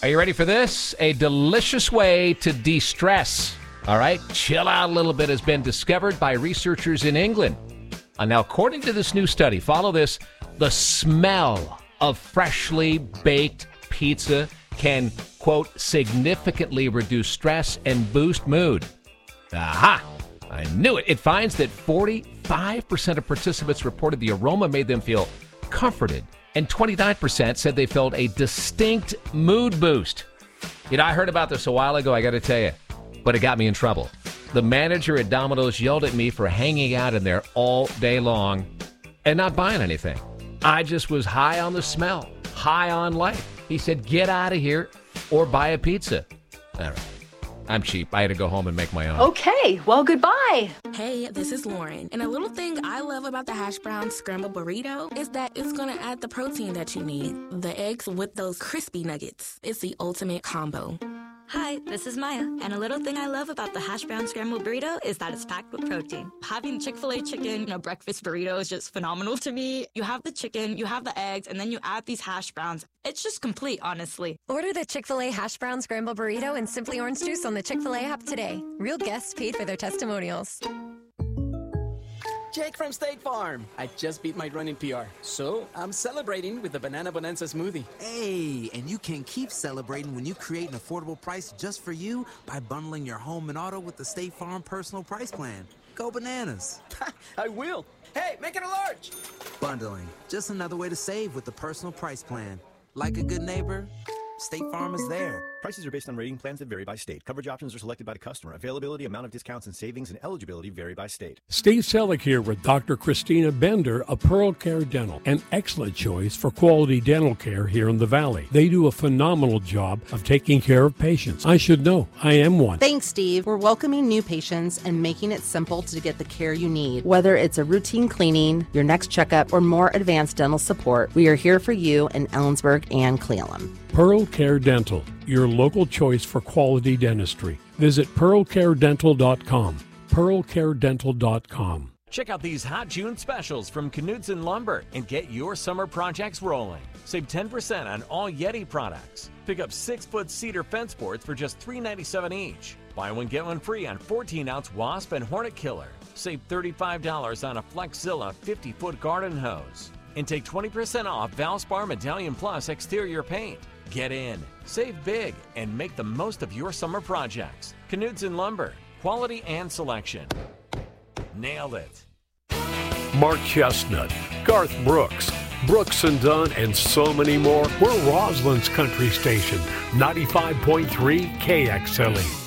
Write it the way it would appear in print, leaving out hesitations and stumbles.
Are you ready for this? A delicious way to de-stress. All right, chill out a little bit has been discovered by researchers in England. Now, according to this new study, follow this, the smell of freshly baked pizza can, quote, significantly reduce stress and boost mood. Aha! I knew it. It finds that 45% of participants reported the aroma made them feel comforted, and 29% said they felt a distinct mood boost. I heard about this a while ago, I got to tell you, but it got me in trouble. The manager at Domino's yelled at me for hanging out in there all day long and not buying anything. I just was high on the smell, high on life. He said, get out of here or buy a pizza. All right. I'm cheap. I had to go home and make my own. Okay, well, goodbye. Hey, this is Lauren. And a little thing I love about the hash brown scramble burrito is that it's going to add the protein that you need. The eggs with those crispy nuggets. It's the ultimate combo. Hi, this is Maya, and a little thing I love about the hash brown scrambled burrito is that it's packed with protein. Having Chick-fil-A chicken in a breakfast burrito is just phenomenal to me. You have the chicken, you have the eggs, and then you add these hash browns. It's just complete, honestly. Order the Chick-fil-A hash brown scrambled burrito and Simply Orange Juice on the Chick-fil-A app today. Real guests paid for their testimonials. Jake from State Farm. I just beat my running PR, so I'm celebrating with the Banana Bonanza smoothie. Hey, and you can keep celebrating when you create an affordable price just for you by bundling your home and auto with the State Farm Personal Price Plan. Go bananas. I will. Hey, make it a large. Bundling, just another way to save with the Personal Price Plan. Like a good neighbor, State Farm is there. Prices are based on rating plans that vary by state. Coverage options are selected by the customer. Availability, amount of discounts and savings, and eligibility vary by state. Steve Selleck here with Dr. Christina Bender of Pearl Care Dental, an excellent choice for quality dental care here in the Valley. They do a phenomenal job of taking care of patients. I should know. I am one. Thanks, Steve. We're welcoming new patients and making it simple to get the care you need. Whether it's a routine cleaning, your next checkup, or more advanced dental support, we are here for you in Ellensburg and Cleveland. Pearl Care Dental, your local choice for quality dentistry. Visit pearlcaredental.com. pearlcaredental.com. Check out these hot June specials from Knudsen Lumber and get your summer projects rolling. Save 10% on all Yeti products. Pick up 6-foot cedar fence boards for just $3.97 each. Buy one, get one free on 14-ounce wasp and hornet killer. Save $35 on a Flexzilla 50-foot garden hose. And take 20% off Valspar Medallion Plus exterior paint. Get in, save big, and make the most of your summer projects. Knudsen Lumber, quality and selection. Nailed it. Mark Chestnut, Garth Brooks, Brooks and Dunn, and so many more. We're Roslyn's country station, 95.3 KXLE.